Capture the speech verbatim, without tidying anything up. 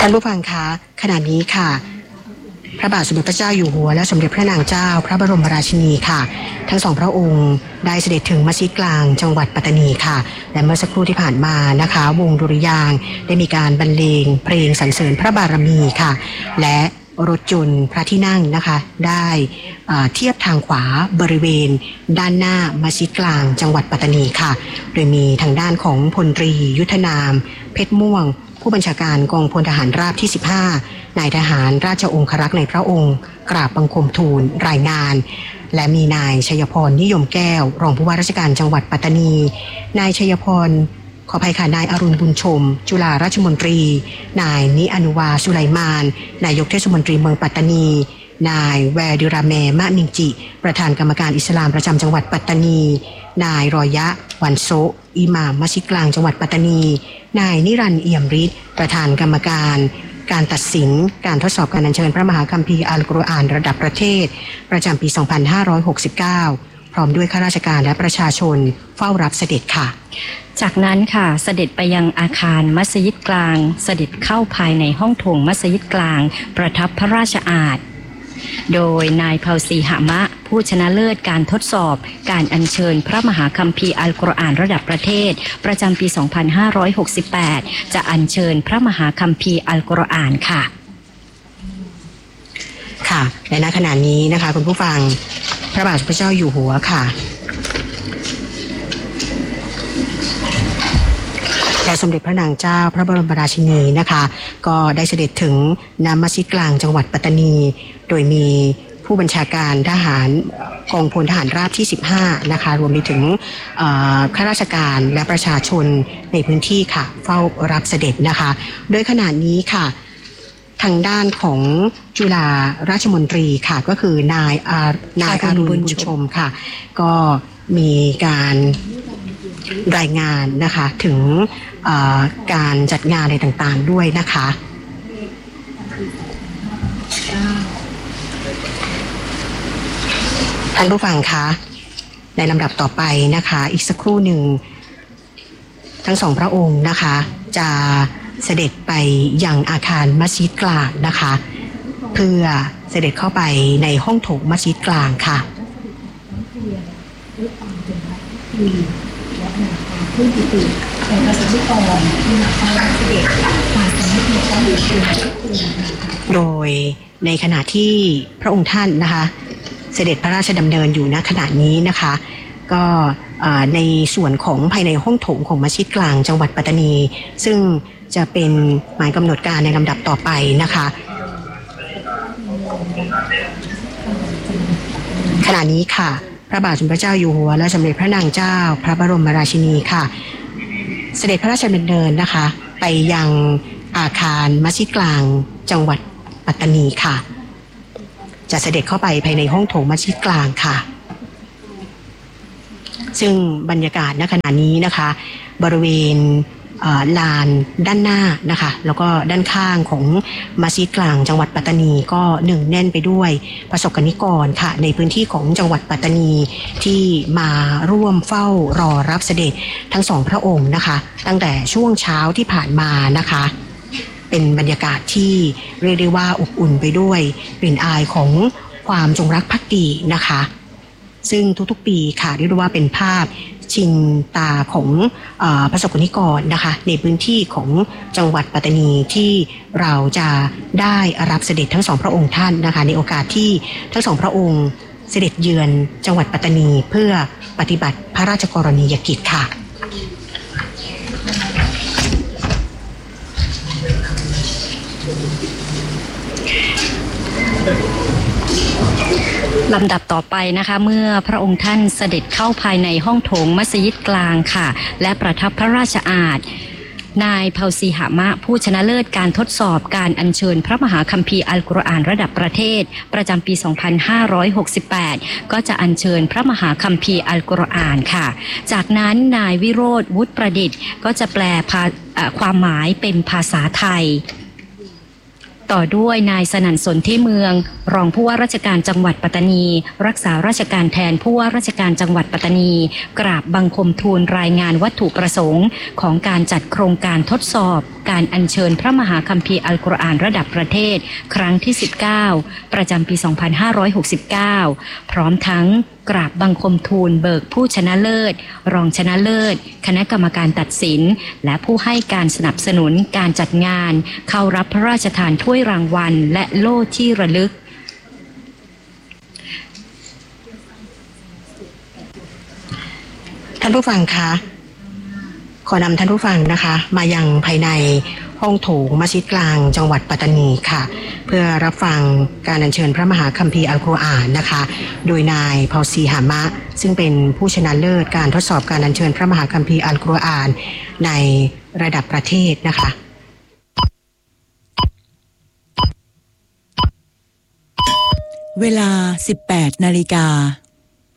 ท่านผู้ฟังคะขณะนี้ค่ะพระบาทสมเด็จพระเจ้าอยู่หัวและสมเด็จพระนางเจ้าพระบรมราชินีค่ะทั้งสองพระองค์ได้เสด็จถึงมัสยิดกลางจังหวัดปัตตานีค่ะและเมื่อสักครู่ที่ผ่านมานะคะวงดุริยางค์ได้มีการบรรเลงเพลงสรรเสริญพระบารมีค่ะและรถยนต์พระที่นั่งนะคะได้เทียบทางขวาบริเวณด้านหน้ามัสยิดกลางจังหวัดปัตตานีค่ะโดยมีทางด้านของพลตรียุทธนามเพชรม่วงผู้บัญชาการกองพลทหารราบที่สิบห้านายทหารราชองครักษ์ในพระองค์กราบบังคมทูลรายงานและมีนายชัยพรนิยมแก้วรองผู้ว่าราชการจังหวัดปัตตานีนายชัยพรขออภัยค่ะนายอรุณบุญชมจุฬาราชมนตรีนายนิอนุวาสุไลมานนายกเทศมนตรีเมืองปัตตานีนายแวดิราเมมะมิงจิประธานกรรมการอิสลามประจำจังหวัดปัตตานีนายรอยะวันโซอิหม่ามมัสยิดกลางจังหวัดปัตตานีนายนิรันดร์เอี่ยมฤทธิ์ประธานกรรมการการตัดสินการทดสอบการอัญเชิญพระมหาคัมภีร์อัลกุรอานระดับประเทศประจำปี สองพันห้าร้อยหกสิบเก้า พร้อมด้วยข้าราชการและประชาชนเฝ้ารับเสด็จค่ะจากนั้นค่ะเสด็จไปยังอาคารมัสยิดกลางเสด็จเข้าภายในห้องโถงมัสยิดกลางประทับพระราชอาสน์โดยนายเผาซีหะมะผู้ชนะเลิศการทดสอบการอัญเชิญพระมหาคัมภีร์อัลกุรอานระดับประเทศประจำปี สองพันห้าร้อยหกสิบแปด จะอัญเชิญพระมหาคัมภีร์อัลกุรอานค่ะค่ะและณขณะนี้นะคะคุณผู้ฟังพระบาทสมเด็จพระเจ้าอยู่หัวค่ะและสมเด็จพระนางเจ้าพระบรมราชินีนะคะก็ได้เสด็จถึงณมัสยิดกลางจังหวัดปัตตานีโดยมีผู้บัญชาการทหารกองพลทหารราบที่สิบห้านะคะรวมไปถึงข้าราชการและประชาชนในพื้นที่ค่ะเฝ้ารับเสด็จนะคะโดยขณะนี้ค่ะทางด้านของจุฬาราชมนตรีค่ะก็คือนายนายอรุณบุญชมค่ะก็มีการรายงานนะคะถึงการจัดงานอะไรต่างๆด้วยนะคะท่านผู้ฟังคะในลำดับต่อไปนะคะอีกสักครู่หนึ่งทั้งสองพระองค์นะคะจะเสด็จไปยังอาคารมัสยิดกลางนะคะเพื่อเสด็จเข้าไปในห้องโถงมัสยิดกลางค่ะผู้ติดติดเป็นประสบกรที่มาเข้ารับเสด็จมาสมัครในการดูแลโดยในขณะที่พระองค์ท่านนะคะเสด็จพระราชดำเนินอยู่ณขณะนี้นะคะก็ในส่วนของภายในห้องโถงของมัสยิดกลางจังหวัดปัตตานีซึ่งจะเป็นหมายกำหนดการในลำดับต่อไปนะคะขณะนี้ค่ะพระบาทสมเด็จพระเจ้าอยู่หัวและสมเด็จพระนางเจ้าพระบรมราชินีค่ะเสด็จพระราชดำเนินนะคะไปยังอาคารมัสยิดกลางจังหวัดปัตตานีค่ะจะเสด็จเข้าไปภายในห้องโถงมัสยิดกลางค่ะซึ่งบรรยากาศณขณะนี้นะคะบริเวณลานด้านหน้านะคะแล้วก็ด้านข้างของมัสยิดกลางจังหวัดปัตตานีก็หนึ่งแน่นไปด้วยประสบกนิกรค่ะในพื้นที่ของจังหวัดปัตตานีที่มาร่วมเฝ้ารอรับเสด็จทั้งสองพระองค์นะคะตั้งแต่ช่วงเช้าที่ผ่านมานะคะเป็นบรรยากาศที่เรียกได้ว่าอบอุ่นไปด้วยกลิ่นอายของความจงรักภักดีนะคะซึ่งทุกๆปีค่ะเรียกได้ว่าเป็นภาพชินตาของเอ่อประสบกนิกรนะคะในพื้นที่ของจังหวัดปัตตานีที่เราจะได้รับเสด็จทั้งสองพระองค์ท่านนะคะในโอกาสที่ทั้งสองพระองค์เสด็จเยือนจังหวัดปัตตานีเพื่อปฏิบัติพระราชกรณียกิจค่ะลำดับต่อไปนะคะเมื่อพระองค์ท่านเสด็จเข้าภายในห้องโถงมัสยิดกลางค่ะและประทับพระราชอาสน์นายเผาซีหะมะผู้ชนะเลิศการทดสอบการอัญเชิญพระมหาคัมภีร์อัลกุรอานระดับประเทศประจำปี สองพันห้าร้อยหกสิบแปด ก็จะอัญเชิญพระมหาคัมภีร์อัลกุรอานค่ะจากนั้นนายวิโรจน์วุฒิประดิษฐ์ก็จะแปลความหมายเป็นภาษาไทยต่อด้วยนายสนั่นสนธิเมืองรองผู้ว่าราชการจังหวัดปัตตานี รักษาราชการแทนผู้ว่าราชการจังหวัดปัตตานีกราบบังคมทูลรายงานวัตถุประสงค์ของการจัดโครงการทดสอบการอัญเชิญพระมหาคัมภีร์อัลกุรอานระดับประเทศครั้งที่สิบเก้าประจำปี สองพันห้าร้อยหกสิบเก้า พร้อมทั้งกราบบังคมทูลเบิกผู้ชนะเลิศรองชนะเลิศคณะกรรมการตัดสินและผู้ให้การสนับสนุนการจัดงานเข้ารับพระราชทานถ้วยรางวัลและโล่ที่ระลึกท่านผู้ฟังคะขอนำท่านผู้ฟังนะคะมายังภายในห้องโถงมัสยิดกลางจังหวัดปัตตานีค่ะเพื่อรับฟังการอัญเชิญพระมหาคัมภีร์อัลกุรอานนะคะโดยนายพาวซีหามะซึ่งเป็นผู้ชนะเลิศการทดสอบการอัญเชิญพระมหาคัมภีร์อัลกุรอานในระดับประเทศนะคะเวลา สิบแปดนาฬิกา